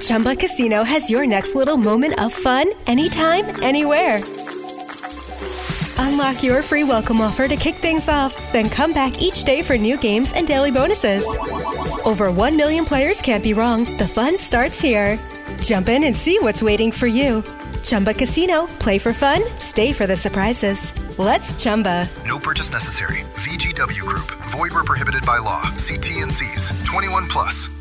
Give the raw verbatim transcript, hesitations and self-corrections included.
Chumba Casino has your next little moment of fun anytime, anywhere. Unlock your free welcome offer to kick things off, then come back each day for new games and daily bonuses. Over one million players can't be wrong. The fun starts here. Jump in and see what's waiting for you. Chumba Casino. Play for fun. Stay for the surprises. Let's Chumba. No purchase necessary. V G W Group. Void where prohibited by law. See T and C's. twenty-one plus.